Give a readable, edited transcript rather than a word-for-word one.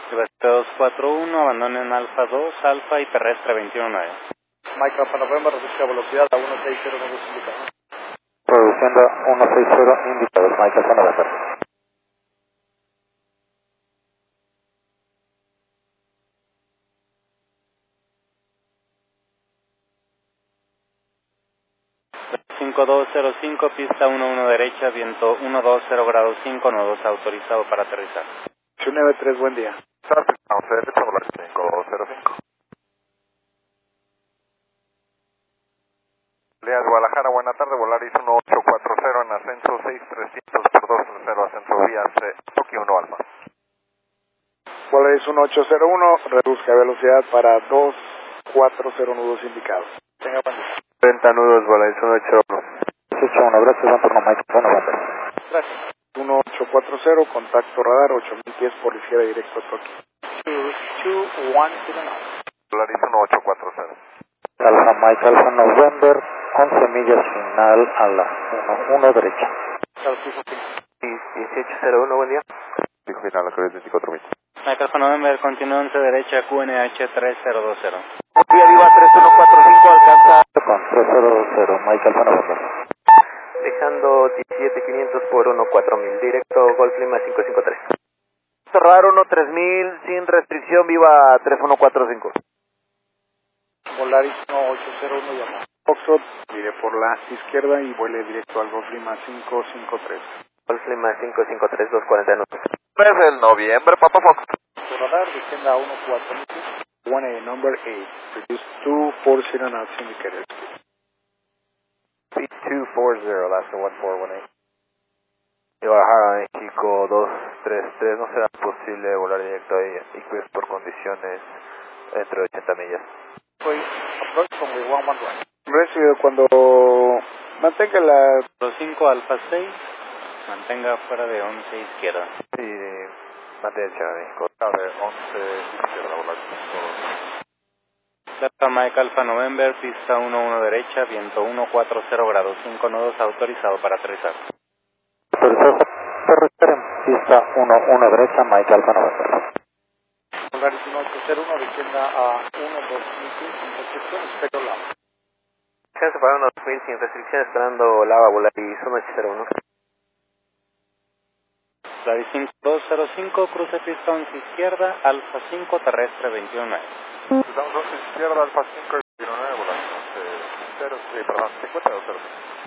Silvestre 241, abandonen Alfa 2, Alfa y terrestre 219. Mike Alfa November, reduce la velocidad a 160 nudos indicados. Reduciendo 160 indicados, Mike Alfa November. Cinco 5205, pista 11 derecha, viento 120 grados 5, nodos autorizado para aterrizar. 893, buen día. Derecha, volar 505. Leas Guadalajara, buena tarde, Volaris 1840 en ascenso 6300 por 230, ascenso vía Tokio 1 Alfa. Volaris 1801, reduzca velocidad para 240 nudos indicados. Tenga buen día. 30 nudos, Volaris 181. 181, gracias, buen turno, Mike Alfa November. Gracias. 1840, contacto radar, 8000 pies por la izquierda directo a Tokio. 221, Volaris 1840. Alfa Mike Alfa November, 11 millas final a la 1 derecha. 1801, buen día. Fijo final a 24.000. Mike Alfa November, continúa 11 derecha, QNH 3020. Vía Viva 3145, alcanza con 3020, Mike Alfa November. Dejando 17500 por 14000, directo Golf Lima 553. Cerrar 13000 sin restricción, Viva 3145. Volaris 1801, llamó. Foxtrot, mire por la izquierda y vuele directo al Golf Lima 553. Golf Lima 553, 249. 3 de noviembre, Papa Fox. Radar, descienda a 14000. 1A, number 8. Reduce 240 knots indicated. 240, last 1418. Guadalajara, México 233, no será posible volar directo ahí y pues por condiciones entre 80 millas. Soy approach con 111. Recibido cuando mantenga la 5 Alfa 6, mantenga fuera de 11 izquierda. Sí, manténse a México. De 11 izquierda, volar. Delta Mike Alfa November, pista 11 derecha, viento 140 grados 5, nodos autorizado para aterrizar. Autorizado para en pista 11 derecha, Mike Alfa November. Volaris 1801, descienda a 12000 sin restricción, espero la. Descanso para 1000 sin restricción, esperando Lava Volaris 1801. Volaris 5205, cruce pista 11 izquierda, Alfa 5, terrestre 219. Estamos 11 izquierda, Alfa 5, 19, volar 11, 0, sí, perdón, 50 o 0.